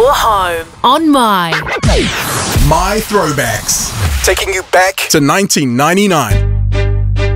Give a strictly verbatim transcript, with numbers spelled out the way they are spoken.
your home on My. My Throwbacks. Taking you back to nineteen ninety-nine.